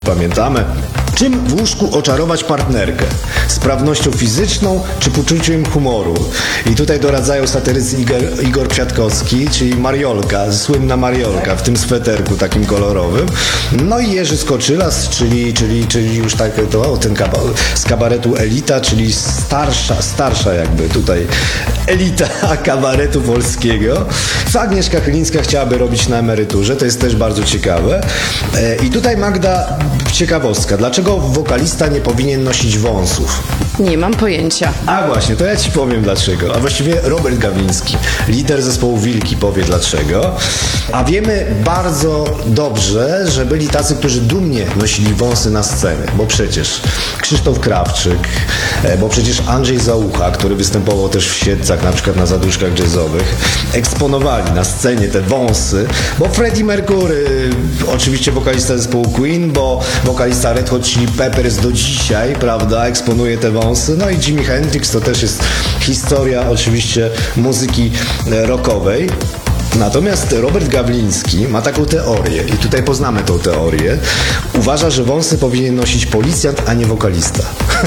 Pamiętamy. Czym w łóżku oczarować partnerkę? Sprawnością fizyczną czy poczuciem humoru? I tutaj doradzają satyrycy Igor Kwiatkowski, czyli Mariolka, słynna Mariolka w tym sweterku takim kolorowym. No i Jerzy Skoczylas, czyli już tak to, ten z kabaretu Elita, czyli starsza jakby tutaj elita kabaretu polskiego. Co Agnieszka Chylińska chciałaby robić na emeryturze, to jest też bardzo ciekawe. I tutaj Magda, ciekawostka. Dlaczego wokalista nie powinien nosić wąsów? Nie mam pojęcia. A właśnie, to ja ci powiem dlaczego. A właściwie Robert Gawliński, lider zespołu Wilki, powie dlaczego. A wiemy bardzo dobrze, że byli tacy, którzy dumnie nosili wąsy na scenę, bo przecież Krzysztof Krawczyk, bo przecież Andrzej Załucha, który występował też w Siedlcach, na przykład na zaduszkach jazzowych, eksponowali na scenie te wąsy, bo Freddie Mercury, oczywiście wokalista zespołu Queen, bo wokalista Red Hot Chili Peppers do dzisiaj, prawda, eksponuje te wąsy, no i Jimi Hendrix to też jest historia oczywiście muzyki rockowej. Natomiast Robert Gawliński ma taką teorię i tutaj poznamy tą teorię. Uważa, że wąsy powinien nosić policjant, a nie wokalista.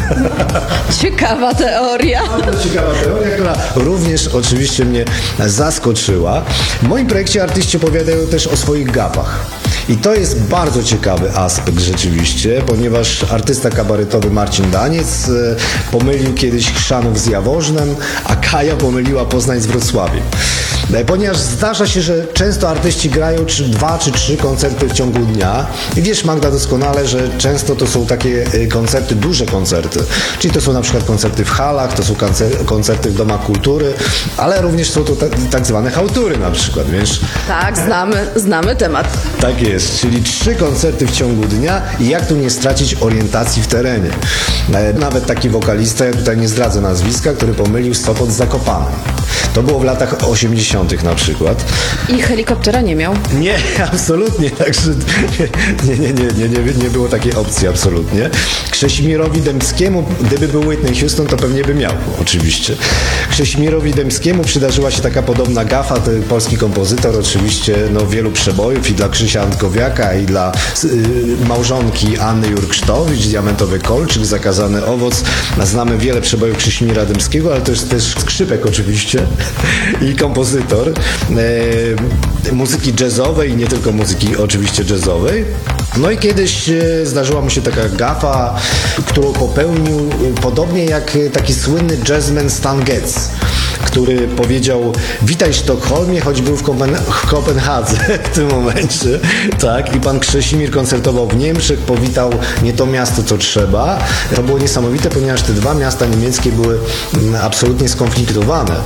Ciekawa teoria. Bardzo ciekawa teoria, która również oczywiście mnie zaskoczyła. W moim projekcie artyści opowiadają też o swoich gapach. I to jest bardzo ciekawy aspekt rzeczywiście, ponieważ artysta kabaretowy Marcin Daniec pomylił kiedyś Chrzanów z Jaworznem, a Kaja pomyliła Poznań z Wrocławiem. Ponieważ zdarza się, że często artyści grają 2 czy 3 koncerty w ciągu dnia i wiesz, Magda, doskonale, że często to są takie koncerty, duże koncerty, czyli to są na przykład koncerty w halach, to są koncerty w domach kultury, ale również są to tak zwane chałtury na przykład, wiesz? Tak, znamy temat. Tak jest, czyli 3 koncerty w ciągu dnia i jak tu nie stracić orientacji w terenie. Nawet taki wokalista, ja tutaj nie zdradzę nazwiska, który pomylił Sopot z Zakopanem. To było w latach 80. na przykład. I helikoptera nie miał? Nie, absolutnie, także nie było takiej opcji absolutnie. Krzesimirowi Dębskiemu, gdyby był Whitney Houston, to pewnie by miał, oczywiście. Krzesimirowi Dębskiemu przydarzyła się taka podobna gafa, to polski kompozytor, oczywiście, no wielu przebojów i dla Krzysia Antkowiaka, i dla małżonki Anny Jurksztowicz, Diamentowy Kolczyk, Zakazany Owoc. Znamy wiele przebojów Krzesimira Dębskiego, ale to jest też skrzypek oczywiście i kompozytor muzyki jazzowej i nie tylko muzyki oczywiście jazzowej. No i kiedyś zdarzyła mu się taka gafa, którą popełnił podobnie jak taki słynny jazzman Stan Getz, który powiedział: witaj Sztokholmie, choć był w Kopenhadze w tym momencie, tak, i pan Krzesimir koncertował w Niemczech, powitał nie to miasto, co trzeba. To było niesamowite, ponieważ te 2 miasta niemieckie były absolutnie skonfliktowane.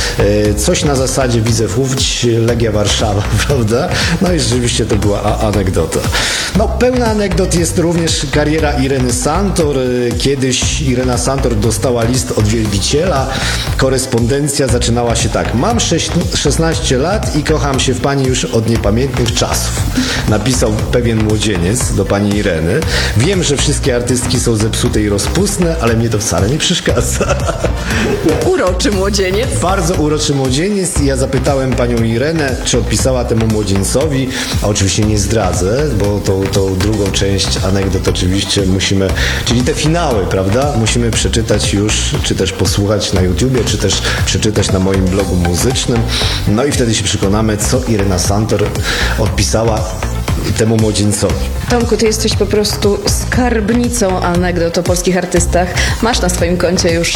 Coś na zasadzie Widzew Łódź, Legia Warszawa, prawda? No i rzeczywiście to była anegdota. No, pełna anegdot jest również kariera Ireny Santor. Kiedyś Irena Santor dostała list od wielbiciela. Korespondencja zaczynała się tak: mam 16 lat i kocham się w pani już od niepamiętnych czasów. Napisał pewien młodzieniec do pani Ireny. Wiem, że wszystkie artystki są zepsute i rozpustne, ale mnie to wcale nie przeszkadza. Uroczy młodzieniec. Bardzo uroczy młodzieniec. Ja zapytałem panią Irenę, czy odpisała temu młodzieńcowi, a oczywiście nie zdradzę, bo tą drugą część anegdot oczywiście musimy, czyli te finały, prawda, musimy przeczytać już, czy też posłuchać na YouTubie, czy też przeczytać na moim blogu muzycznym. No i wtedy się przekonamy, co Irena Santor odpisała temu młodzieńcowi. Tomku, ty jesteś po prostu skarbnicą anegdot o polskich artystach. Masz na swoim koncie już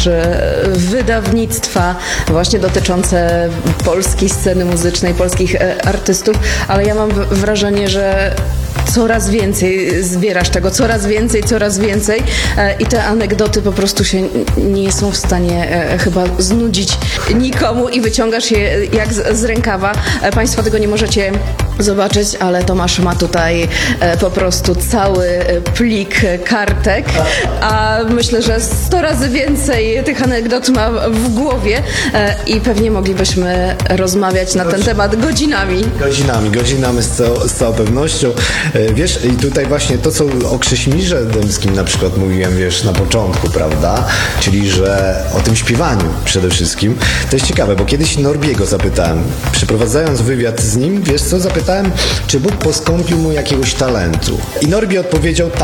wydawnictwa właśnie dotyczące polskiej sceny muzycznej, polskich artystów, ale ja mam wrażenie, że coraz więcej zbierasz tego, coraz więcej i te anegdoty po prostu się nie są w stanie chyba znudzić nikomu i wyciągasz je jak z rękawa. Państwo tego nie możecie zobaczyć, ale Tomasz ma tutaj po prostu cały plik kartek, a myślę, że 100 razy więcej tych anegdot ma w głowie i pewnie moglibyśmy rozmawiać na ten temat godzinami. Godzinami z całą pewnością. Wiesz, i tutaj właśnie to, co o Krześmirze Dębskim na przykład mówiłem, wiesz, na początku, prawda, czyli że o tym śpiewaniu przede wszystkim, to jest ciekawe, bo kiedyś Norbiego zapytałem, przeprowadzając wywiad z nim, wiesz co, zapytałem, czy Bóg poskąpił mu jakiegoś talentu. I Norbi odpowiedział: